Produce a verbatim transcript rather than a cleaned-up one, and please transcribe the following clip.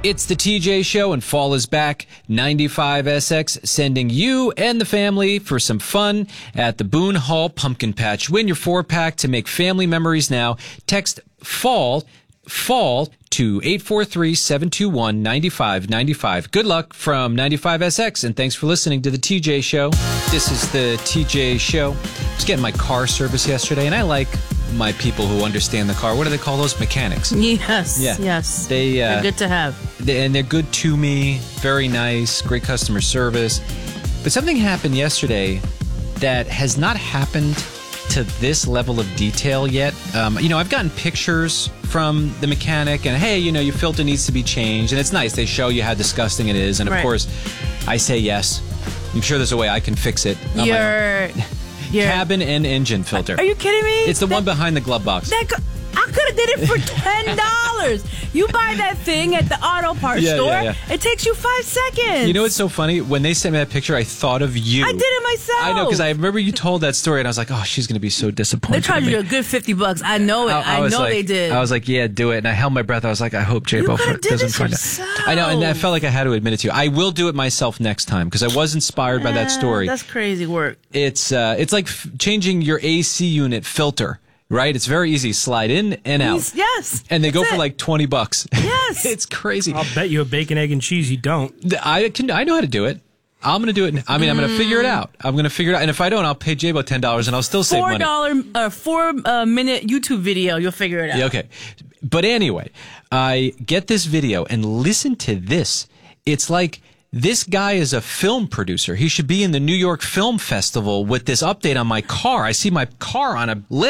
It's the T J Show, and fall is back. ninety-five S X sending you and the family for some fun at the Boone Hall Pumpkin Patch. Win your four-pack to make family memories now. Text FALL, FALL to eight four three, seven two one, nine five nine five. Good luck from ninety-five S X, and thanks for listening to the T J Show. This is the T J Show. I was getting my car service yesterday, and I like my people who understand the car. What do they call those? Mechanics. Yes, Yeah. yes. They, uh, They're good to have. They, and they're good to me. Very nice. Great customer service. But something happened yesterday that has not happened to this level of detail yet. Um, you know, I've gotten pictures from the mechanic, and hey, you know, your filter needs to be changed. And it's nice. They show you how disgusting it is. And of Right. course, I say yes. I'm sure there's a way I can fix it. on my own. Your, your Cabin and engine filter. Are you kidding me? It's the That- one behind the glove box. That co- I could have did it for ten dollars. You buy that thing at the auto parts Yeah, store. yeah, yeah. It takes you five seconds. You know what's so funny? When they sent me that picture, I thought of you. I did it myself. I know, because I remember you told that story, and I was like, oh, she's going to be so They disappointed. charged in you me. a good fifty bucks. I know it. I, was know like, they did. I was like, yeah, do it. And I held my breath. I was like, I hope J-Bo You could've did doesn't this find yourself. out. I know, and I felt like I had to admit it to you. I will do it myself next time, because I was inspired by that Eh, story. That's crazy work. It's uh, it's like f- changing your A C unit filter, right? It's very easy. Slide in and out. Yes. And they go That's for it. like twenty bucks. Yes. It's crazy. I'll bet you a bacon, egg, and cheese you don't. I can. I know how to do it. I'm going to do it. I mean, I'm going to figure it out. I'm going to figure it out. And if I don't, I'll pay J-Bo ten dollars and I'll still save Four money. dollar, uh, four uh, minute YouTube video. You'll figure it out. Yeah, okay. But anyway, I get this video and listen to this. It's like this guy is a film producer. He should be in the New York Film Festival with this update on my car. I see my car on a list.